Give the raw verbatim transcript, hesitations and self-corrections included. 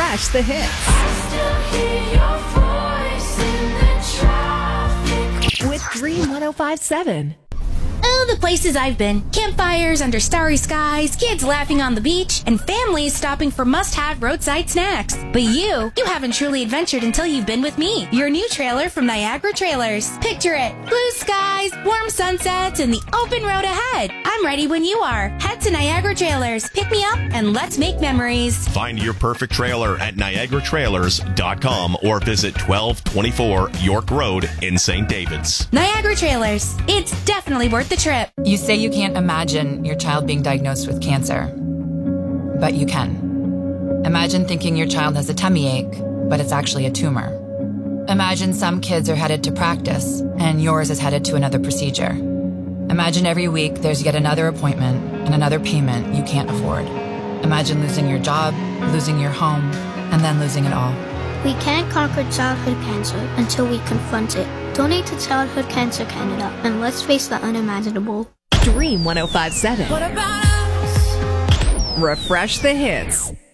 Refresh the hits with Dream one oh five seven. Oh, the places I've been. Campfires under starry skies, kids laughing on the beach, and families stopping for must-have roadside snacks. But you, you haven't truly adventured until you've been with me, your new trailer from Niagara Trailers. Picture it. Blue skies, warm sunsets, and the open road ahead. I'm ready when you are. Head to Niagara Trailers, pick me up, and let's make memories. Find your perfect trailer at niagara trailers dot com or visit twelve twenty-four York Road in Saint David's. Niagara Trailers. It's definitely worth the trip. You say you can't imagine your child being diagnosed with cancer, but you can. Imagine thinking your child has a tummy ache, but it's actually a tumor. Imagine some kids are headed to practice, and yours is headed to another procedure. Imagine every week there's yet another appointment and another payment you can't afford. Imagine losing your job, losing your home, and then losing it all. We can't conquer childhood cancer until we confront it. Donate to Childhood Cancer Canada, and let's face the unimaginable. Dream one oh five seven. What about us? Refresh the hits.